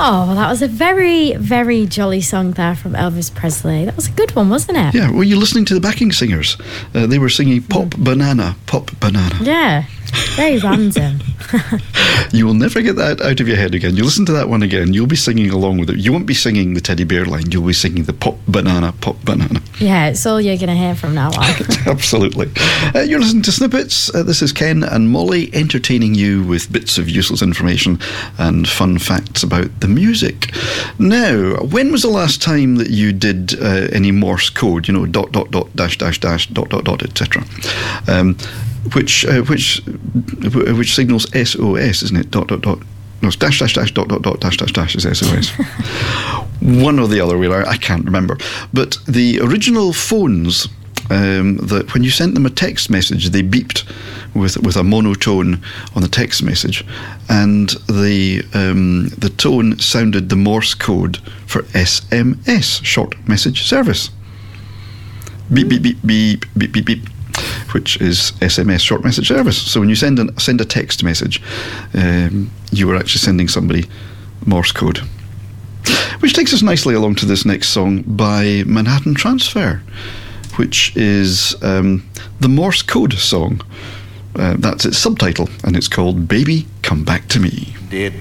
Oh, that was a very, very jolly song there from Elvis Presley. That was a good one, wasn't it? Yeah, were you listening to the backing singers? They were singing Pop Banana, Pop Banana. Yeah, very random. You will never get that out of your head again. You listen to that one again, you'll be singing along with it. You won't be singing the teddy bear line, you'll be singing the Pop Banana, Pop Banana. Yeah, it's all you're going to hear from now on. Absolutely. You're listening to Snippets. This is Ken and Molly entertaining you with bits of useless information and fun facts about the music. Now, when was the last time that you did any Morse code, you know, ... etc., which signals SOS, isn't it? ... No, it's ... is SOS. One or the other, I can't remember. But the original phones, that when you sent them a text message, they beeped with a monotone on the text message, and the tone sounded the Morse code for SMS, short message service. Beep, beep, beep, beep, beep, beep, beep, which is SMS, short message service. So when you send a text message, you were actually sending somebody Morse code. Which takes us nicely along to this next song by Manhattan Transfer, which is the Morse code song. That's its subtitle, and it's called Baby Come Back to Me. Did